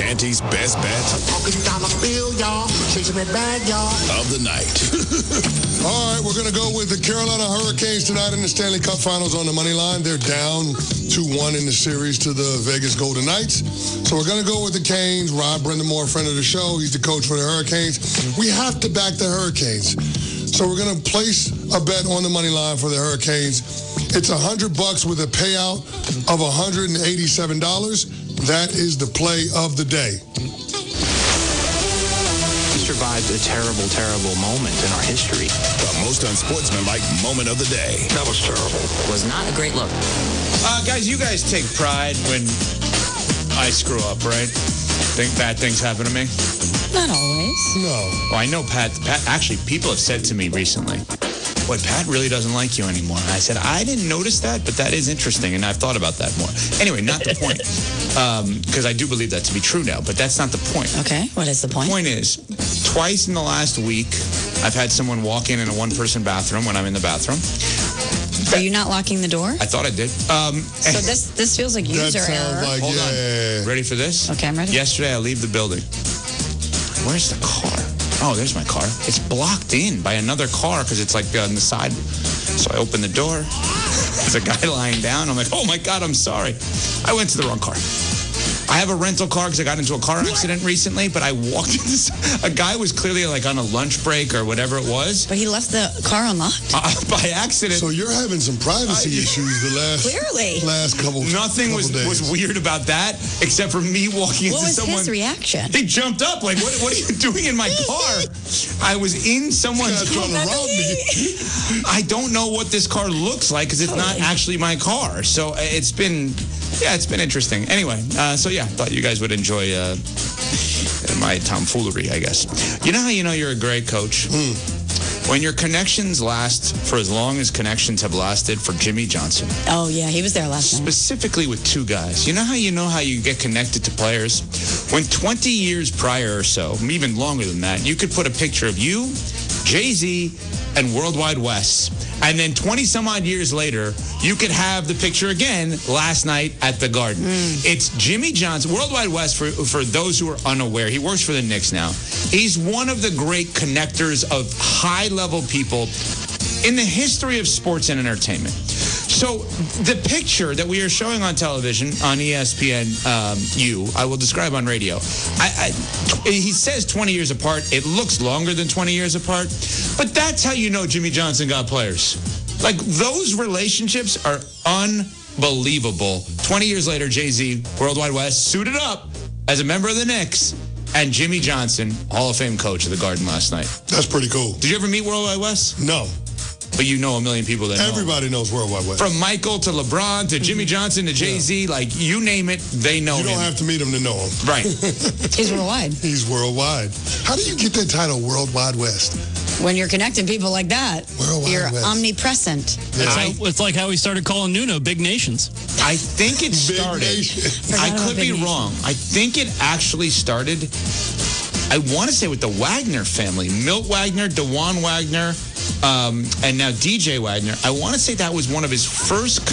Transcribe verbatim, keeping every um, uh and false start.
Canty's best bet of the night. All right, we're going to go with the Carolina Hurricanes tonight in the Stanley Cup Finals on the money line. They're down two one in the series to the Vegas Golden Knights. So we're going to go with the Canes. Rob Brendamore, friend of the show, he's the coach for the Hurricanes. We have to back the Hurricanes. So we're going to place a bet on the money line for the Hurricanes. It's one hundred bucks with a payout of one hundred eighty-seven dollars. That is the play of the day. Survived a terrible, terrible moment in our history. The most unsportsmanlike moment of the day. That was terrible. Was not a great look. Uh, guys, you guys take pride when I screw up, right? Think bad things happen to me? Not always. No. Well, I know Pat, Pat, actually, people have said to me recently, boy, Pat really doesn't like you anymore. And I said, I didn't notice that, but that is interesting, and I've thought about that more. Anyway, not the point, because um, I do believe that to be true now, but that's not the point. Okay, what is the point? The point is, twice in the last week, I've had someone walk in in a one-person bathroom when I'm in the bathroom. Are you not locking the door? I thought I did. Um, so this this feels like user that sounds error. like, Hold yeah. on. Ready for this? Okay, I'm ready. Yesterday, I leave the building. Where's the car? Oh, there's my car. It's blocked in by another car because it's like on the side. So I open the door. There's a guy lying down. I'm like, oh my God, I'm sorry. I went to the wrong car. I have a rental car because I got into a car accident recently, but I walked into this. A guy was clearly like on a lunch break or whatever it was. But he left the car unlocked? Uh, by accident. So you're having some privacy I, issues the last Clearly. last couple Nothing couple was days. was weird about that except for me walking What into was someone. his reaction? He jumped up like, what, what are you doing in my car? I was in someone's This guy's trying to rob me. I don't know what this car looks like because it's not actually my car. So it's been, yeah, it's been interesting. Anyway, uh, so yeah, thought you guys would enjoy uh, my tomfoolery, I guess. You know how you know you're a great coach? Mm. When your connections last for as long as connections have lasted for Jimmy Johnson. Oh, yeah, he was there last night. Specifically with two guys. You know how you know how you get connected to players? When twenty years prior or so, even longer than that, you could put a picture of you, Jay-Z, and Worldwide Wes. And then twenty some odd years later, you could have the picture again last night at the Garden. Mm. It's Jimmy Johnson. Worldwide Wes, for, for those who are unaware, he works for the Knicks now. He's one of the great connectors of high-level people in the history of sports and entertainment. So the picture that we are showing on television on E S P N um, U, I will describe on radio. I, I, he says twenty years apart. It looks longer than twenty years apart. But that's how you know Jimmy Johnson got players. Like, those relationships are unbelievable. twenty years later, Jay-Z, Worldwide Wes, suited up as a member of the Knicks. And Jimmy Johnson, Hall of Fame coach of the Garden last night. That's pretty cool. Did you ever meet Worldwide Wes? No. But you know a million people that know. Everybody knows Worldwide Wes. From Michael to LeBron to Jimmy Johnson to Jay-Z, yeah. Like, you name it, they know him. You don't him. have to meet him to know him. Right. He's worldwide. He's worldwide. How do you get that title, Worldwide West? When you're connecting people like that, Worldwide you're West. omnipresent. Yeah. It's, like, it's like how we started calling Nuno Big Nations. I think it started. I could be Nation. wrong. I think it actually started, I want to say with the Wagner family. Milt Wagner, DeJuan Wagner, um, and now D J Wagner. I want to say that was one of his first